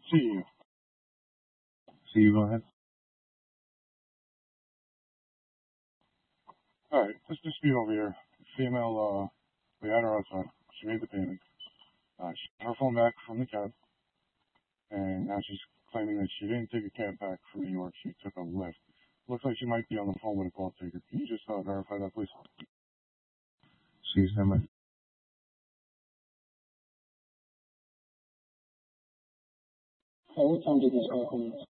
See, you go ahead. Alright, let's dispute over here. Female, we had her outside. She made the payment. She got her phone back from the cab, and now she's claiming that she didn't take a cab back from New York. She took a Lyft. Looks like she might be on the phone with a call taker. Can you just verify that, please? She's him. What time did this happen?